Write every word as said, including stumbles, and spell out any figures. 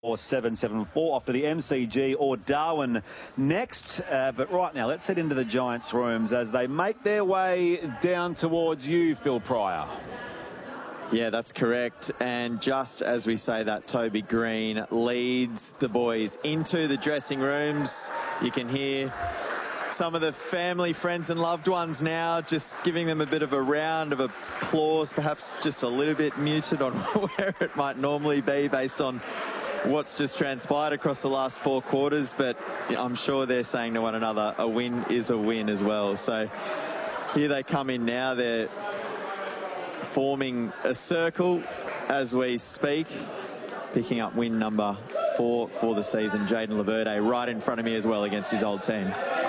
or seven seven four off to the M C G or Darwin next. Uh, but right now, let's head into the Giants' rooms as they make their way down towards you, Phil Pryor. Yeah, that's correct. And just as we say that, Toby Green leads the boys into the dressing rooms. You can hear some of the family, friends and loved ones now just giving them a bit of a round of applause, perhaps just a little bit muted on where it might normally be based on what's just transpired across the last four quarters. But I'm sure they're saying to one another, a win is a win as well. So here they come in now. They're forming a circle as we speak, picking up win number four for the season. Jayden Laverde right in front of me as well against his old team.